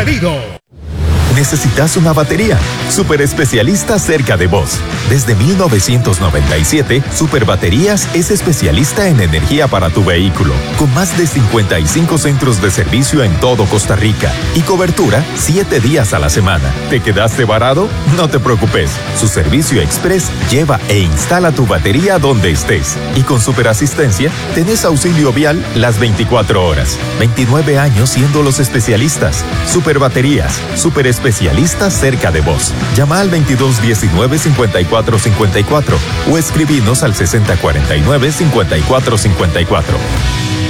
bienvenido. ¿Necesitas una batería? Super especialista cerca de vos. Desde 1997, Super Baterías es especialista en energía para tu vehículo, con más de 55 centros de servicio en todo Costa Rica y cobertura 7 días a la semana. ¿Te quedaste varado? No te preocupes. Su servicio express lleva e instala tu batería donde estés. Y con Super Asistencia, tenés auxilio vial las 24 horas. 29 años siendo los especialistas. Super Baterías, super especialistas cerca de vos. Llama al 2219-5454 o escribinos al 6049-5454.